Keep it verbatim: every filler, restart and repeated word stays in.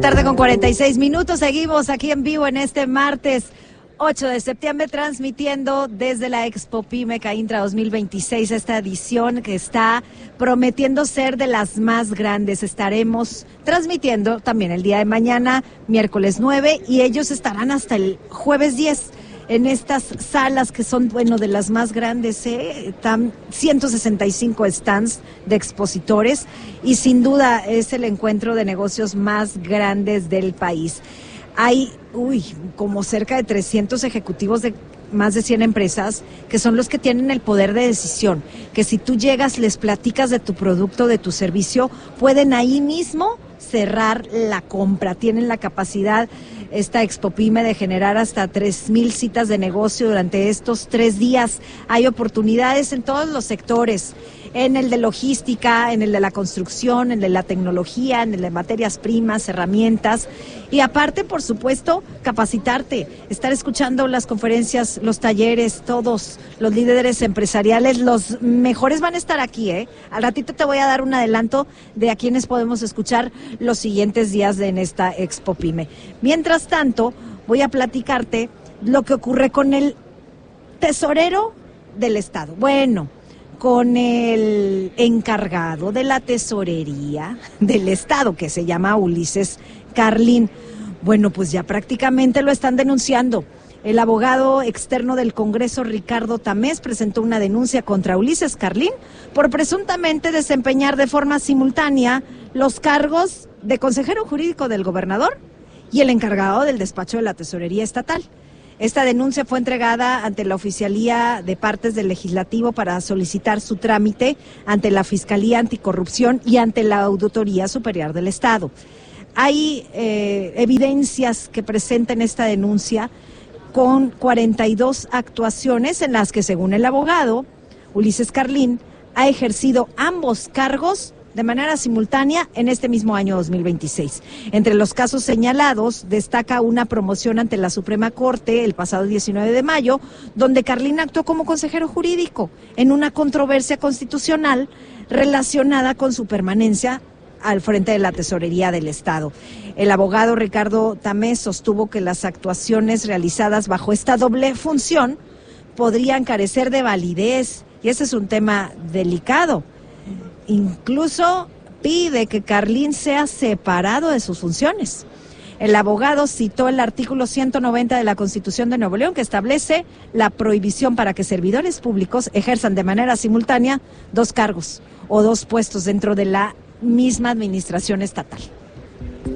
tarde con cuarenta y seis minutos. Seguimos aquí en vivo en este martes ocho de septiembre, transmitiendo desde la Expo Pyme Caintra dos mil veintiséis, esta edición que está prometiendo ser de las más grandes. Estaremos transmitiendo también el día de mañana, miércoles nueve, y ellos estarán hasta el jueves diez en estas salas que son, bueno, de las más grandes, ¿eh? Están ciento sesenta y cinco stands de expositores y sin duda es el encuentro de negocios más grandes del país. Hay, uy, como cerca de trescientos ejecutivos de más de cien empresas que son los que tienen el poder de decisión, que si tú llegas, les platicas de tu producto, de tu servicio, pueden ahí mismo cerrar la compra. Tienen la capacidad, esta Expo Pyme, de generar hasta tres mil citas de negocio durante estos tres días. Hay oportunidades en todos los sectores, en el de logística, en el de la construcción, en el de la tecnología, en el de materias primas, herramientas, y aparte, por supuesto, capacitarte, estar escuchando las conferencias, los talleres, todos los líderes empresariales, los mejores van a estar aquí, ¿eh? Al ratito te voy a dar un adelanto de a quienes podemos escuchar los siguientes días de en esta Expo Pyme. Mientras tanto, voy a platicarte lo que ocurre con el tesorero del Estado. Bueno, con el encargado de la tesorería del Estado, que se llama Ulises Carlín. Bueno, pues ya prácticamente lo están denunciando. El abogado externo del Congreso, Ricardo Tamés, presentó una denuncia contra Ulises Carlín por presuntamente desempeñar de forma simultánea los cargos de consejero jurídico del gobernador y el encargado del despacho de la tesorería estatal. Esta denuncia fue entregada ante la Oficialía de Partes del Legislativo para solicitar su trámite ante la Fiscalía Anticorrupción y ante la Auditoría Superior del Estado. Hay eh, evidencias que presentan esta denuncia con cuarenta y dos actuaciones en las que, según el abogado, Ulises Carlín ha ejercido ambos cargos de manera simultánea en este mismo año dos mil veintiséis. Entre los casos señalados destaca una promoción ante la Suprema Corte el pasado diecinueve de mayo, donde Carlín actuó como consejero jurídico en una controversia constitucional relacionada con su permanencia al frente de la Tesorería del Estado. El abogado Ricardo Tamés sostuvo que las actuaciones realizadas bajo esta doble función podrían carecer de validez, y ese es un tema delicado. Incluso pide que Carlín sea separado de sus funciones. El abogado citó el artículo ciento noventa de la Constitución de Nuevo León, que establece la prohibición para que servidores públicos ejerzan de manera simultánea dos cargos o dos puestos dentro de la misma administración estatal.